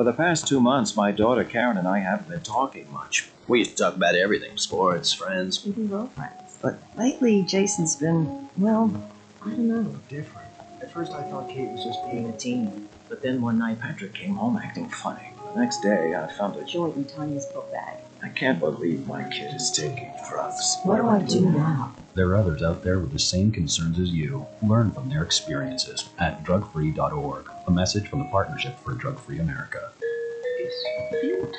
For the past 2 months, my daughter Karen and I haven't been talking much. We used to talk about everything, sports, friends. We were friends. But lately, Jason's been, well, I don't know. different. At first, I thought Kate was just being a teen. But then one night, Patrick came home acting funny. The next day, I found a Joint in Tanya's book bag. I can't believe my kid is taking drugs. What do I do now? There are others out there with the same concerns as you. Learn from their experiences at drugfree.org. A message from the Partnership for a Drug-Free America. Feel